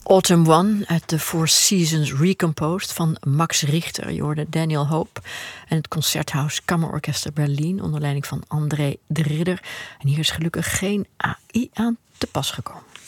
Autumn One uit de Four Seasons Recomposed van Max Richter. Je hoorde Daniel Hope en het Concerthaus Kammerorkester Berlin onder leiding van André de Ridder. En hier is gelukkig geen AI aan te pas gekomen.